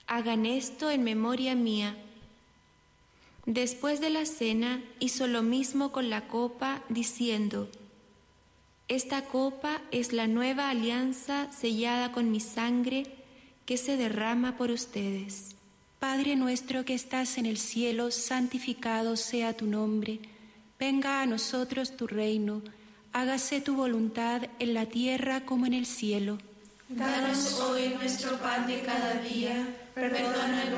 Hagan esto en memoria mía. Después de la cena hizo lo mismo con la copa, diciendo: Esta copa es la nueva alianza sellada con mi sangre, que se derrama por ustedes. Padre nuestro que estás en el cielo, santificado sea tu nombre. Venga a nosotros tu reino. Hágase tu voluntad en la tierra como en el cielo. Danos hoy nuestro pan de cada día. Perdona